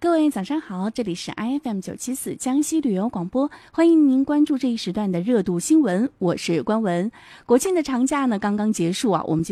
各位早上好，这里是 IFM 974江西旅游广播，欢迎您关注这一时段的热度新闻，我是关文。国庆的长假呢刚刚结束啊，我们